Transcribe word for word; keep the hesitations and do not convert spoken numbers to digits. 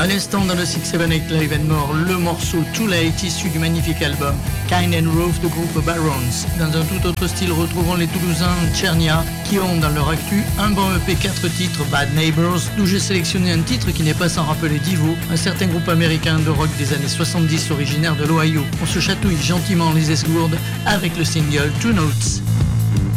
À l'instant dans le six seven eight Live and More, le morceau Too Late issu du magnifique album Kind and Rough de groupe Barons. Dans un tout autre style, retrouvons les Toulousains Tchernia qui ont dans leur actu un bon E P quatre titres Bad Neighbors, d'où j'ai sélectionné un titre qui n'est pas sans rappeler Divo, un certain groupe américain de rock des années soixante-dix originaire de l'Ohio. On se chatouille gentiment les esgourdes avec le single Two Notes.